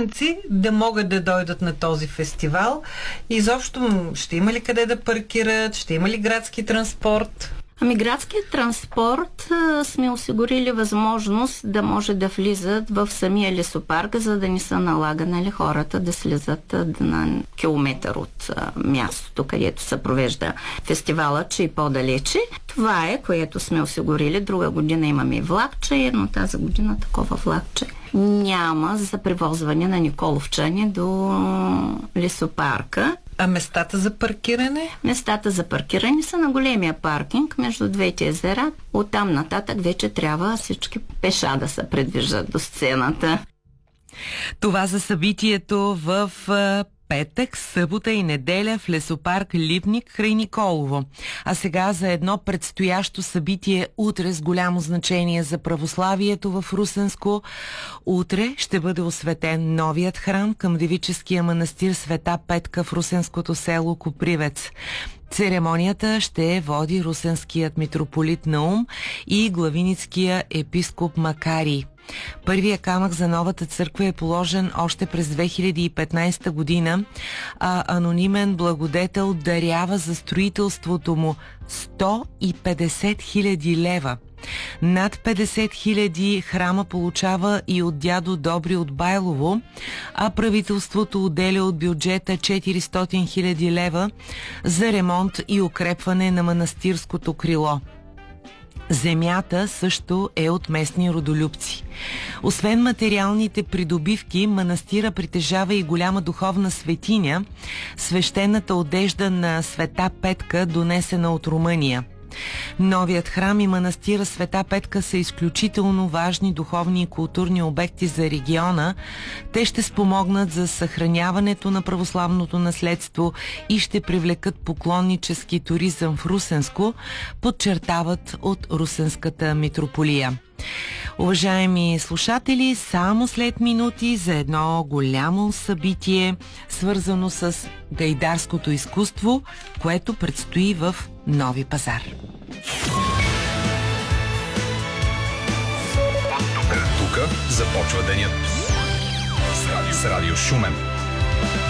русенци да могат да дойдат на този фестивал? Изобщо ще има ли къде да паркират? Ще има ли градски транспорт? Градският транспорт сме осигурили възможност да може да влизат в самия лесопарк, за да не са налага хората да слизат на километър от мястото, където се провежда фестивала, че и по-далече. Това е, което сме осигурили. Друга година имаме влакче, но тази година такова влакче няма за превозване на николовчани до лесопарка. А местата за паркиране? Местата за паркиране са на големия паркинг между двете езера. Оттам нататък вече трябва всички пеша да се придвижат до сцената. Това за събитието в петък, събота и неделя в лесопарк Липник край Николово. А сега за едно предстоящо събитие утре с голямо значение за православието в Русенско. Утре ще бъде осветен новият храм към девическия манастир Света Петка в русенското село Копривец. Церемонията ще води русенският митрополит Наум и главиницкия епископ Макарий. Първия камък за новата църква е положен още през 2015 година, а анонимен благодетел дарява за строителството му 150 хиляди лева. Над 50 хиляди храма получава и от дядо Добри от Байлово, а правителството отделя от бюджета 400 хиляди лева за ремонт и укрепване на манастирското крило. Земята също е от местни родолюбци. Освен материалните придобивки, манастира притежава и голяма духовна светиня, свещената одежда на Света Петка, донесена от Румъния. Новият храм и манастира Света Петка са изключително важни духовни и културни обекти за региона. Те ще спомогнат за съхраняването на православното наследство и ще привлекат поклоннически туризъм в Русенско, подчертават от Русенската митрополия. Уважаеми слушатели, само след минути за едно голямо събитие, свързано с гайдарското изкуство, което предстои в Нови пазар. Тук започва денят с Радио Шумен.